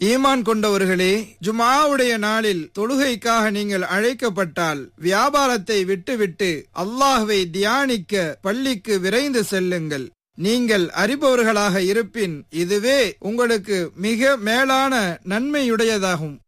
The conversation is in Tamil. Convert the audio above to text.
ஈமான் கொண்டவர்களே, ஜும்ஆவுடைய நாளில் தொழுகைக்காக நீங்கள் அழைக்கப்பட்டால் வியாபாரத்தை விட்டுவிட்டு அல்லாஹ்வை தியானிக்க பள்ளிக்கு விரைந்து செல்லுங்கள். நீங்கள் அறிபவர்களாக இருப்பின் இதுவே உங்களுக்கு மிக மேலான நன்மையுடையதாகும்.